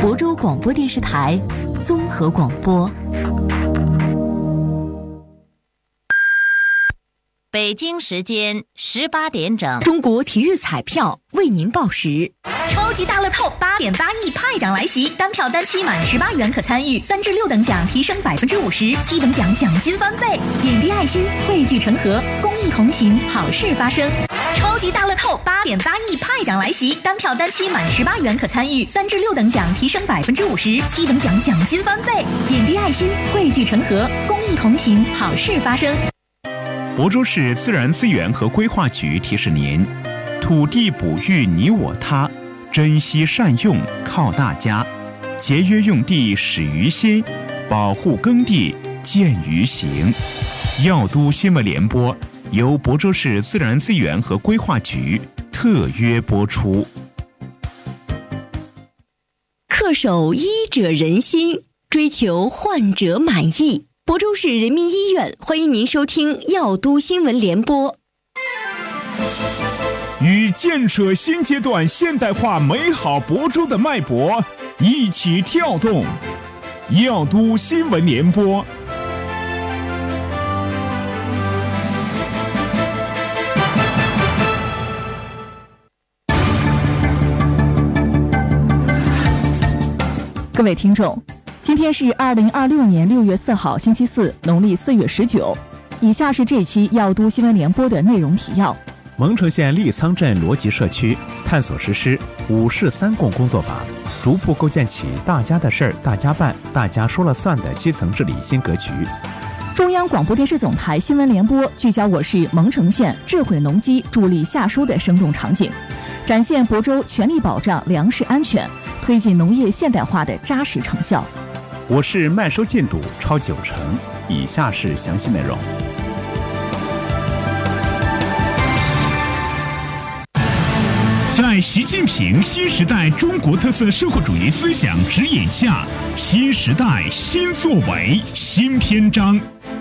亳州广播电视台综合广播。 北京时间18点整， 中国体育彩票为您报时。 超级大乐透8.8亿派奖来袭，单票单期满18元可参与，3至6等奖提升50%，7等奖奖金翻倍。点滴爱心，汇聚成河，公益同行，好事发生。超级大乐透8.8亿派奖来袭，单票单期满18元可参与，3至6等奖提升50%，7等奖奖金翻倍。点滴爱心，汇聚成河，公益同行，好事发生。 亳州市自然资源和规划局提示您：土地哺育你我他，珍惜善用靠大家，节约用地始于心，保护耕地见于行。药都新闻联播由亳州市自然资源和规划局特约播出。 恪守医者仁心，追求患者满意。亳州市人民医院欢迎您收听药都新闻联播。 与建设新阶段现代化美好亳州的脉搏一起跳动，药都新闻联播。 各位听众，今天是2026年6月4号星期四，农历4月19。以下是这期药都新闻联播的内容提要。 蒙城县利仓镇罗集社区探索实施5市3共工作法，逐步构建起大家的事儿大家办、大家说了算的基层治理新格局。 中央广播电视总台新闻联播聚焦我市蒙城县智慧农机助力夏收的生动场景，展现亳州全力保障粮食安全、推进农业现代化的扎实成效。 我市麦收进度超90%，以下是详细内容。 在习近平新时代中国特色社会主义思想指引下，新时代新作为新篇章。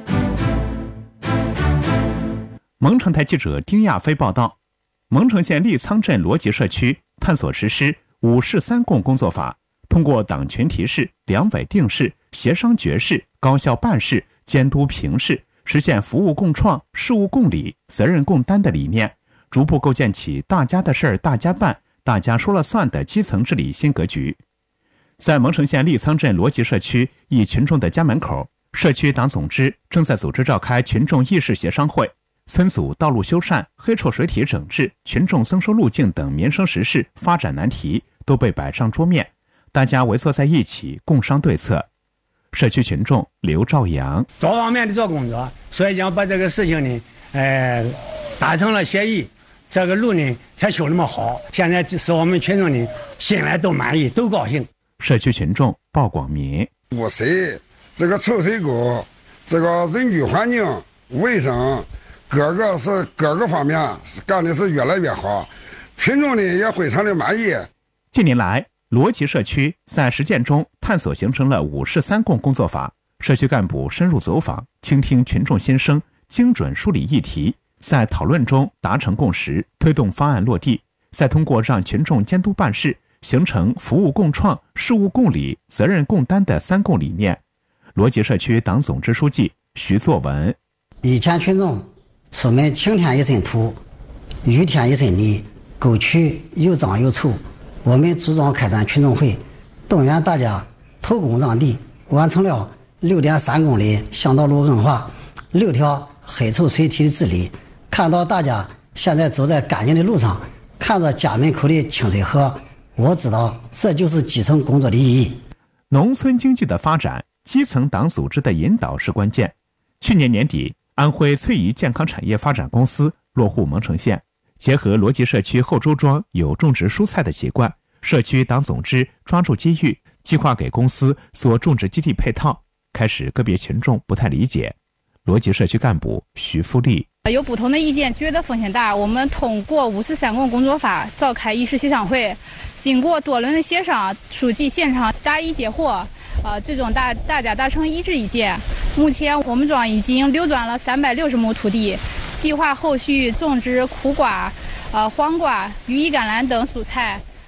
蒙城台记者丁亚飞报道，蒙城县利仓镇罗集社区探索实施5市3共工作法，通过党群提示、两委定示、协商决示、高效办事、监督评示，实现服务共创、事务共理、责任共担的理念，逐步构建起大家的事儿大家办、大家说了算的基层治理新格局。在蒙城县利仓镇罗集社区一群众的家门口，社区党总支正在组织召开群众议事协商会，村组道路修缮、黑臭水体整治、群众增收路径等民生实事、发展难题都被摆上桌面，大家围坐在一起共商对策。社区群众刘兆阳： 多方面的做工作，所以讲把这个事情呢，达成了协议，这个路呢才修那么好。现在使我们群众呢心里都满意，都高兴。 社区群众鲍广民： 我水这个臭水沟，这个人居环境、卫生，各个方面干的是越来越好，群众呢也非常的满意。 近年来，罗集社区在实践中探索形成了5市3共工作法，社区干部深入走访，倾听群众心声，精准梳理议题，在讨论中达成共识，推动方案落地，再通过让群众监督办事，形成服务共创、事务共理、责任共担的3共理念。罗集社区党总支书记徐作文： 以前群众出门晴天一身土，雨天一身泥，沟渠又脏又臭，我们组装开展群众会，动员大家投工让地，完成了6.3公里乡道路硬化、6条黑臭水体的治理。看到大家现在走在干净的路上，看着家门口的清水河，我知道这就是基层工作的意义。 农村经济的发展，基层党组织的引导是关键。去年年底，安徽翠怡健康产业发展公司落户蒙城县，结合罗集社区后周庄有种植蔬菜的习惯，社区党总支抓住机遇，计划给公司做种植基地配套。开始个别群众不太理解，罗集社区干部徐富丽： 有不同的意见，觉得风险大。我们通过5市3共工作法召开议事协商会，经过多轮的协商，书记现场答疑解惑，最终大家达成一致意见。目前我们庄已经流转了360亩土地，计划后续种植苦瓜、黄瓜、羽衣甘蓝等蔬菜，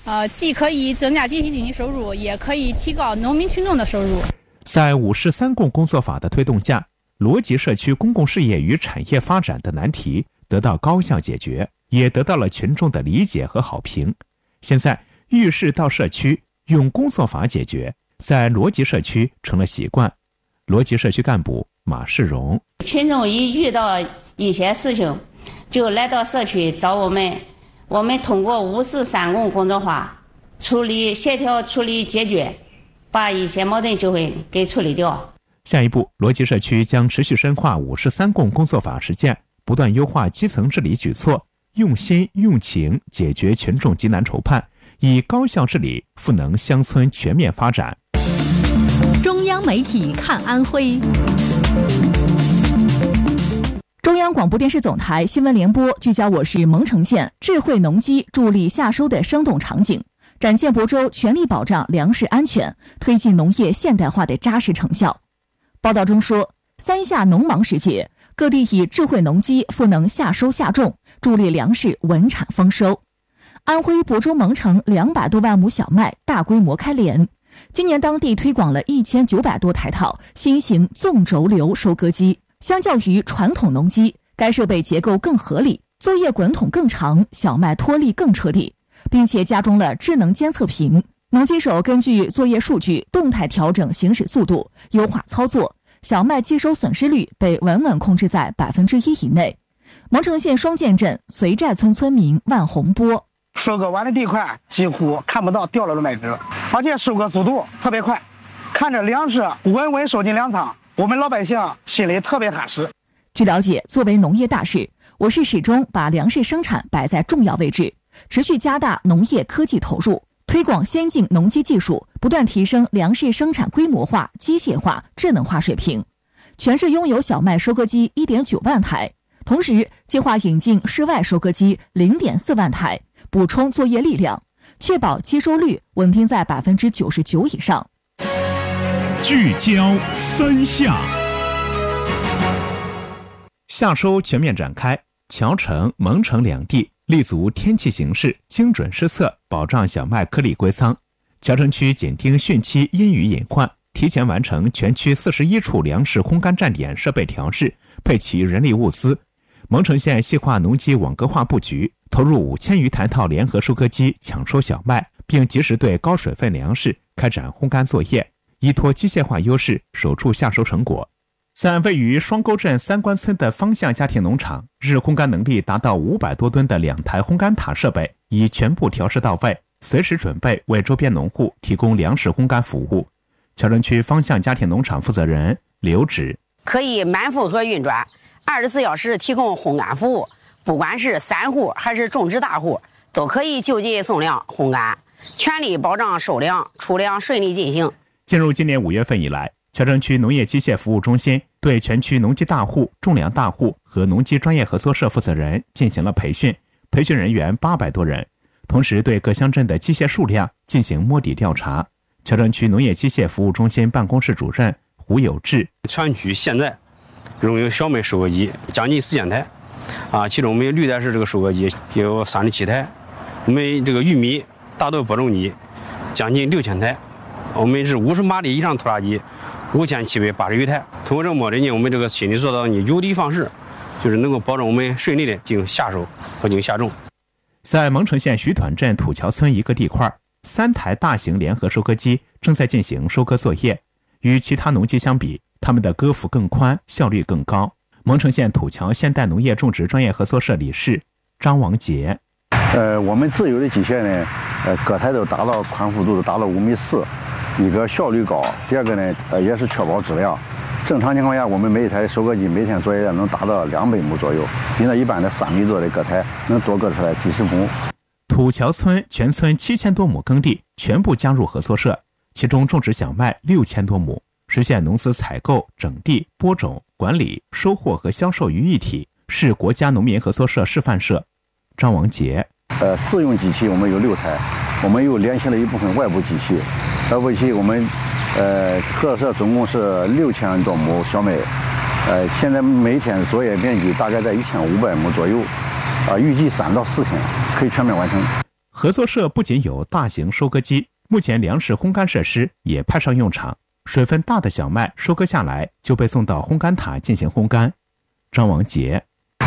既可以增加集体经济收入，也可以提高农民群众的收入。 在53共工作法的推动下，罗集社区公共事业与产业发展的难题得到高效解决，也得到了群众的理解和好评。现在遇事到社区，用工作法解决，在罗集社区成了习惯。罗集社区干部马世荣： 群众一遇到一些事情，就来到社区找我们，我们通过53共工作法协调处理解决，把一些矛盾纠纷给处理掉。 下一步，罗集社区将持续深化53共工作法实践，不断优化基层治理举措，用心用情解决群众急难愁盼，以高效治理赋能乡村全面发展。 中央媒体看安徽。 中央广播电视总台新闻联播聚焦我市蒙城县智慧农机助力夏收的生动场景，展现亳州全力保障粮食安全、推进农业现代化的扎实成效。报道中说，三夏农忙时节，各地以智慧农机赋能夏收夏种，助力粮食稳产丰收。安徽亳州蒙城200多万亩小麦大规模开镰，今年当地推广了1900多台套新型纵轴流收割机。相较于传统农机，该设备结构更合理，作业滚筒更长，小麦脱粒更彻底，并且加装了智能监测屏，农机手根据作业数据动态调整行驶速度，优化操作，小麦机收损失率被稳稳控制在1%以内。蒙城县双涧镇随寨村村民万洪波： 收割完的地块几乎看不到掉落的麦子，而且收割速度特别快，看着粮食稳稳收进粮仓，我们老百姓心里特别踏实。 据了解，作为农业大市，我市始终把粮食生产摆在重要位置，持续加大农业科技投入，推广先进农机技术，不断提升粮食生产规模化、机械化、智能化水平。全市拥有小麦收割机1.9万台，同时计划引进室外收割机0.4万台，补充作业力量，确保机收率稳定在99%以上。 聚焦三夏， 夏收全面展开，谯城、蒙城两地立足天气形势，精准施策，保障小麦颗粒归仓。谯城区紧盯汛期阴雨隐患，提前完成全区41处粮食烘干站点设备调试，配齐人力物资。蒙城县细化农机网格化布局，投入5000余台套联合收割机抢收小麦，并及时对高水分粮食开展烘干作业，依托机械化优势守住夏收成果。在位于双沟镇三关村的方向家庭农场，日烘干能力达到500多吨的2台烘干塔设备已全部调试到位，随时准备为周边农户提供粮食烘干服务。谯城区方向家庭农场负责人刘指： 可以满负荷运转，24小时提供烘干服务，不管是散户还是种植大户，都可以就近送粮烘干，全力保障收粮、出粮顺利进行。 进入今年5月份以来，谯城区农业机械服务中心对全区农机大户、种粮大户和农机专业合作社负责人进行了培训，培训人员800多人，同时对各乡镇的机械数量进行摸底调查。谯城区农业机械服务中心办公室主任胡有志： 全区现在拥有小麦收割机将近4000台，其中我们绿带式这个收割机有37台，我们这个玉米大豆播种机将近6000台，我们是50马力以上拖拉机5780余台。通过这么的呢，我们这个心里做到有的放矢，就是能够保证我们顺利的进行夏收和进行夏种。 在蒙城县徐团镇土桥村一个地块，3台大型联合收割机正在进行收割作业。与其他农机相比，它们的割幅更宽，效率更高。蒙城县土桥现代农业种植专业合作社理事张王杰： 我们自有的机械呢，各台都达到宽幅度都达到5.4米，一个效率高，第二个呢，也是确保质量。正常情况下，我们每一台收割机每天作业量能达到200亩左右，比那一般的3米多的各台能多割出来几十亩。 土桥村全村7000多亩耕地全部加入合作社，其中种植小麦6000多亩，实现农资采购、整地、播种、管理、收获和销售于一体，是国家农民合作社示范社。张王杰： 自用机器我们有6台，我们又联系了一部分外部机器。外部机器我们合作社总共是6000多亩小麦，现在每天作业面积大概在1500亩左右，预计3到4天可以全面完成。 合作社不仅有大型收割机，目前粮食烘干设施也派上用场，水分大的小麦收割下来就被送到烘干塔进行烘干。张王杰，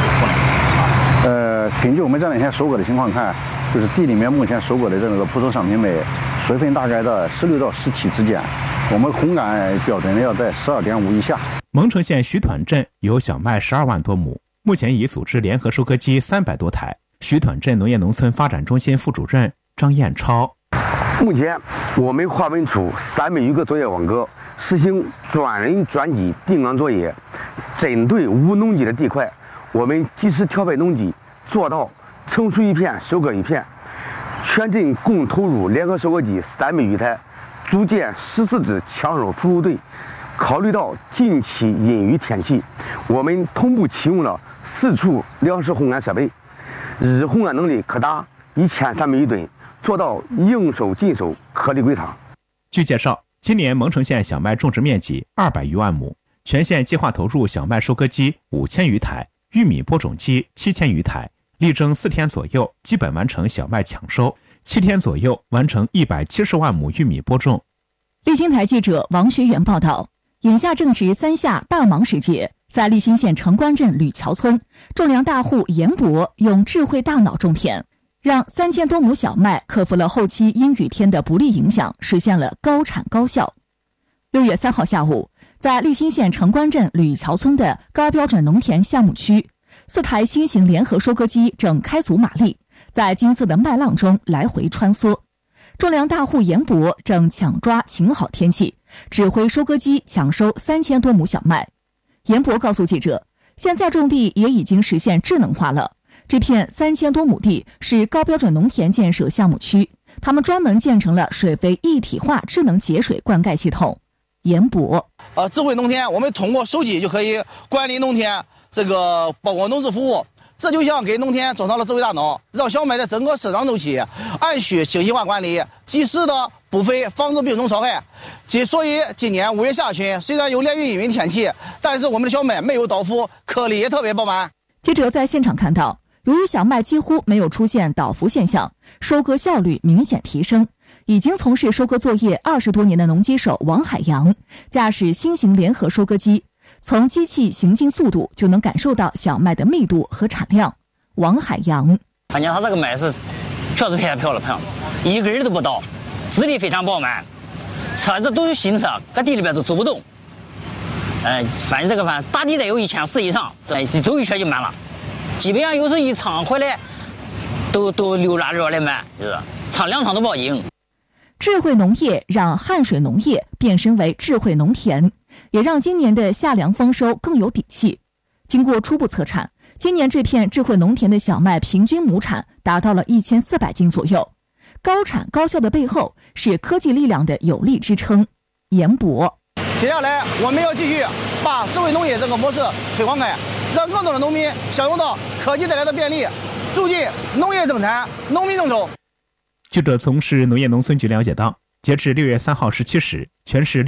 根据我们这两天收割的情况看，就是地里面目前收割的这个普通商品麦，水分大概在16到17之间，我们烘干标准要在12.5以下。 蒙城县徐团镇有小麦12万多亩，目前已组织联合收割机300多台。徐团镇农业农村发展中心副主任张彦超， 目前我们划分出300余个作业网格，实行专人专机定岗作业。针对无农机的地块，我们及时调配农机，做到成熟一片收割一片。全镇共投入联合收割机300余台，组建14支抢收服务队。考虑到近期阴雨天气，我们同步启用了4处粮食烘干设备，日烘干能力可达1300余吨，做到应收尽收，颗粒归仓。 据介绍，今年蒙城县小麦种植面积200余万亩，全县计划投入小麦收割机5000余台，玉米播种机7000余台，力争4天左右基本完成小麦抢收，7天左右完成170万亩玉米播种。 立新台记者王学元报道，眼下正值3夏大忙时节，在立新县城关镇吕桥村，种粮大户严博用智慧大脑种田，让3000多亩小麦克服了后期阴雨天的不利影响，实现了高产高效。6月3号下午，在立新县城关镇吕桥村的高标准农田项目区，4台新型联合收割机正开足马力，在金色的麦浪中来回穿梭。种粮大户严博正抢抓晴好天气，指挥收割机抢收3000多亩小麦。严博告诉记者，现在种地也已经实现智能化了。这片3000多亩地是高标准农田建设项目区，他们专门建成了水肥一体化智能节水灌溉系统。严博， 智慧农田，我们通过手机就可以管理农田，包括农事服务。这就像给农田装上了智慧大脑，让小麦在整个生长周期按需精细化管理，及时的补肥，防止病虫伤害。所以今年5月下旬，虽然有连雨阴云天气，但是我们的小麦没有倒伏，颗粒也特别饱满。 记者在现场看到，由于小麦几乎没有出现倒伏现象，收割效率明显提升。已经从事收割作业20多年的农机手王海洋驾驶新型联合收割机，从机器行进速度就能感受到小麦的密度和产量。王海洋， 反正他这个麦是确实漂亮，一根都不倒，质地非常饱满，车子都是新车，搁地里边都走不动。反正打底得有1400以上，走一圈就满了。基本上有时候一仓回来都溜拉热的满，就是2仓都报警。 智慧农业让汗水农业变身为智慧农田，也让今年的夏粮丰收更有底气。经过初步测产，今年这片智慧农田的小麦平均亩产达到了1400斤左右。高产高效的背后是科技力量的有力支撑。严博， 接下来我们要继续把智慧农业这个模式推广开，让更多的农民享用到科技带来的便利，促进农业生产，农民增收。 记者从市农业农村局了解到，截至6月3号17时，全市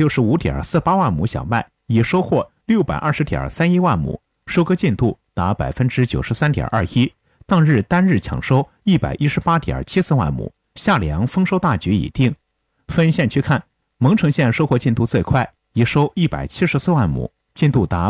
665.48万亩小麦已收获620.31万亩，收割进度达93.21%，当日单日抢收118.74万亩，夏粮丰收大局已定。分县区看，蒙城县收获进度最快，已收174万亩，进度达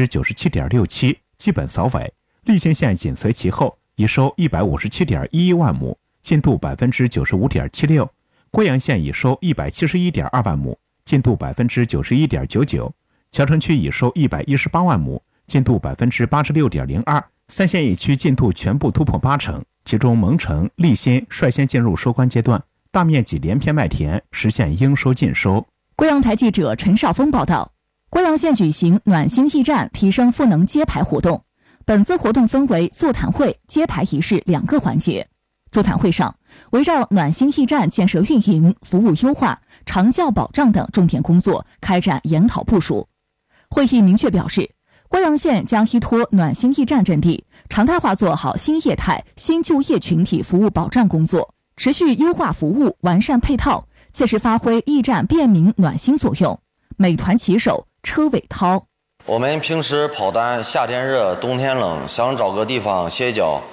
97.67%，基本扫尾。立新县紧随其后，已收157.11万亩，进度95.76%，贵阳县已收171.2万亩，进度91.99%，桥城区已收118万亩，进度86.02%，三县一区进度全部突破80%，其中蒙城、立新率先进入收官阶段，大面积连片麦田实现应收尽收。 贵阳台记者陈少峰报道，贵阳县举行暖心驿站提升赋能揭牌活动，本次活动分为座谈会、揭牌仪式2个环节。座谈会上，围绕暖心驿站建设运营、服务优化、长效保障等重点工作开展研讨部署。会议明确表示，贵阳县将依托暖心驿站阵地，常态化做好新业态、新就业群体服务保障工作，持续优化服务、完善配套，切实发挥驿站便民暖心作用。美团骑手车伟涛， 我们平时跑单，夏天热，冬天冷，想找个地方歇脚，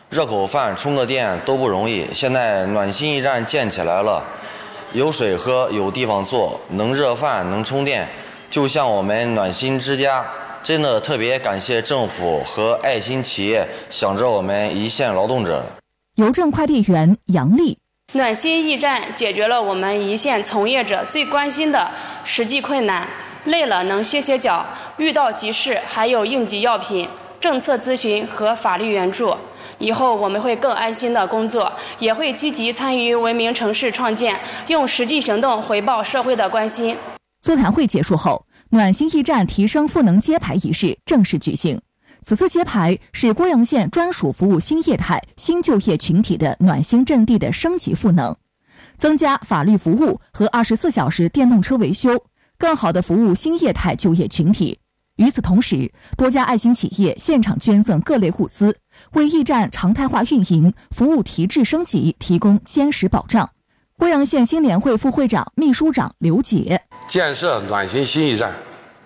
热口饭、充个电都不容易。现在暖心驿站建起来了，有水喝，有地方坐，能热饭，能充电，就像我们暖心之家。真的特别感谢政府和爱心企业想着我们一线劳动者。 邮政快递员杨丽， 暖心驿站解决了我们一线从业者最关心的实际困难，累了能歇歇脚，遇到急事还有应急药品、政策咨询和法律援助。以后我们会更安心的工作，也会积极参与文明城市创建，用实际行动回报社会的关心。 座谈会结束后，暖心驿站提升赋能揭牌仪式正式举行。此次揭牌是郭阳县专属服务新业态新就业群体的暖心阵地的升级赋能，增加法律服务和24小时电动车维修，更好地服务新业态就业群体。与此同时，多家爱心企业现场捐赠各类物资，为驿站常态化运营、服务提质升级提供坚实保障。郭阳县新联会副会长、秘书长刘杰， 建设暖心新驿站，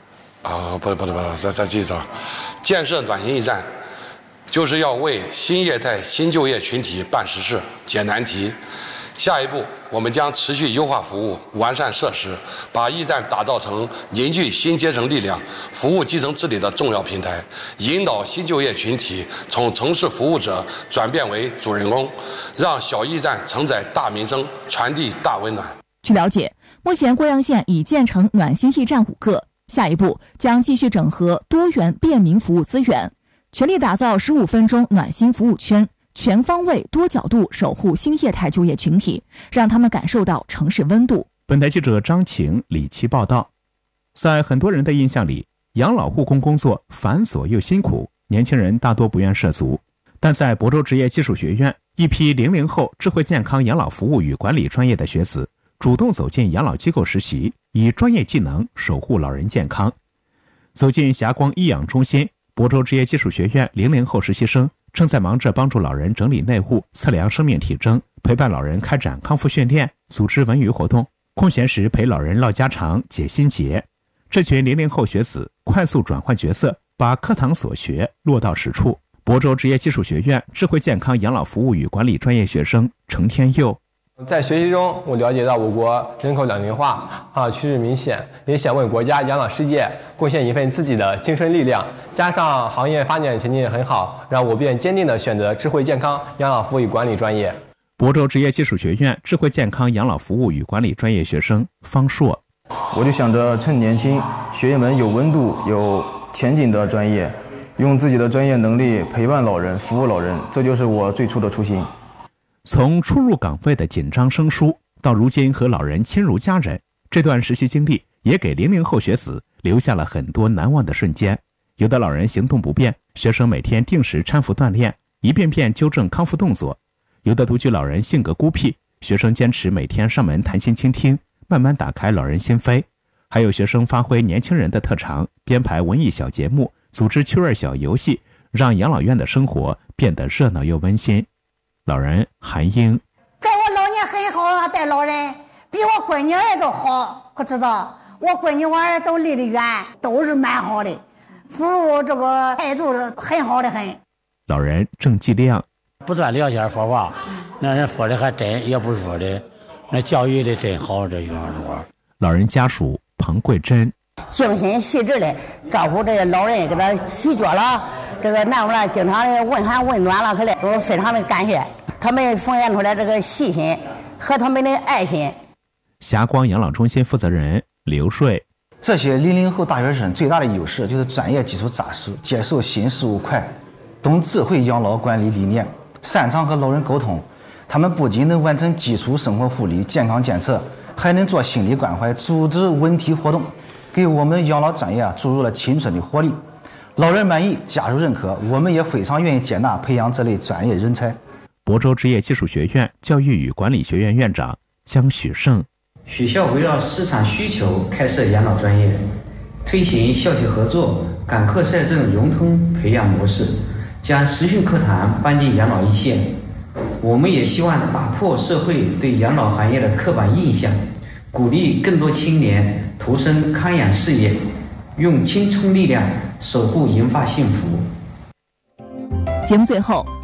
再记着，建设暖心驿站，就是要为新业态新就业群体办实事、解难题。下一步，我们将持续优化服务、完善设施，把驿站打造成凝聚新阶层力量、服务基层治理的重要平台，引导新就业群体从城市服务者转变为主人公，让小驿站承载大民生，传递大温暖。 据了解，目前郭阳县已建成暖心驿站5个，下一步将继续整合多元便民服务资源，全力打造15分钟暖心服务圈，全方位多角度守护新业态就业群体，让他们感受到城市温度。 本台记者张晴、李琦报道。在很多人的印象里，养老护工工作繁琐又辛苦，年轻人大多不愿涉足。但在亳州职业技术学院，一批00后智慧健康养老服务与管理专业的学子主动走进养老机构实习，以专业技能守护老人健康。走进霞光医养中心，亳州职业技术学院00后实习生正在忙着帮助老人整理内务、测量生命体征，陪伴老人开展康复训练，组织文娱活动，空闲时陪老人唠家常、解心结。这群00后学子快速转换角色，把课堂所学落到实处。亳州职业技术学院智慧健康养老服务与管理专业学生程天佑， 在学习中，我了解到我国人口老龄化趋势明显，也想为国家养老事业贡献一份自己的青春力量。加上行业发展前景很好，让我便坚定地选择智慧健康养老服务与管理专业。 亳州职业技术学院智慧健康养老服务与管理专业学生方硕， 我就想着趁年轻，学一门有温度、有前景的专业，用自己的专业能力陪伴老人、服务老人，这就是我最初的初心。 从初入岗位的紧张生疏，到如今和老人亲如家人，这段实习经历也给00后学子留下了很多难忘的瞬间。有的老人行动不便，学生每天定时搀扶锻炼，一遍遍纠正康复动作；有的独居老人性格孤僻，学生坚持每天上门谈心倾听，慢慢打开老人心扉；还有学生发挥年轻人的特长，编排文艺小节目，组织趣味小游戏，让养老院的生活变得热闹又温馨。老人韩英， 在我老年很好啊，带老人比我闺女儿都好，可知道我闺女我儿都离得远，都是蛮好的，服务这个态度很好的很。 老人郑继亮， 不断了解说话，那人说的还真，也不是说的，那教育的真好，这地方说。 老人家属彭桂珍， 精心细致的照顾这些老人，给他洗脚了，这个难不难？经常的问寒问暖了，可来都非常的感谢他们奉献出来这个细心和他们的爱心。 霞光养老中心负责人刘瑞， 这些00后大学生最大的优势就是专业基础扎实，接受新事物快，懂智慧养老管理理念，擅长和老人沟通。他们不仅能完成基础生活护理、健康检测，还能做心理关怀、组织文体活动，给我们养老专业注入了青春的活力。老人满意，家属认可，我们也非常愿意接纳培养这类专业人才。 亳州职业技术学院教育与管理学院院长江许胜， 学校围绕市场需求开设养老专业，推行校企合作、赶课赛政融通培养模式，将实训课堂搬进养老一线。我们也希望打破社会对养老行业的刻板印象，鼓励更多青年投身康养事业，用青春力量守护银发幸福。 节目最后，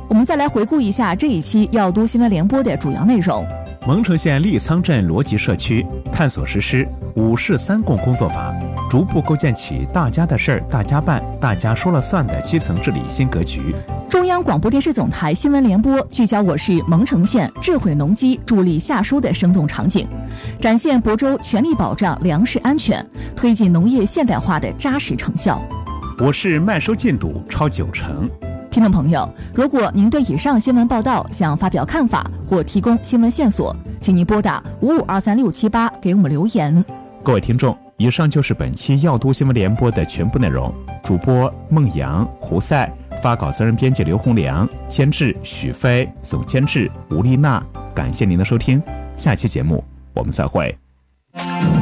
我们再来回顾一下这一期药都新闻联播的主要内容。 蒙城县利仓镇罗集社区探索实施5市3共工作法，逐步构建起大家的事儿大家办、大家说了算的基层治理新格局。 中央广播电视总台新闻联播聚焦我市蒙城县智慧农机助力夏收的生动场景，展现亳州全力保障粮食安全，推进农业现代化的扎实成效。 我市麦收进度超90%。 听众朋友，如果您对以上新闻报道想发表看法或提供新闻线索，请您拨打55236788给我们留言。 各位听众，以上就是本期药都新闻联播的全部内容。主播孟阳、胡赛，发稿责任编辑刘洪良，监制许飞，总监制吴丽娜。感谢您的收听，下期节目我们再会。